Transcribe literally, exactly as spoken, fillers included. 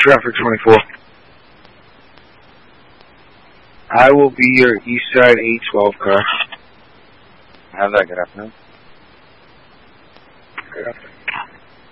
traffic twenty-four. I will be your east side eight twelve car. Have that. Good afternoon. Good afternoon.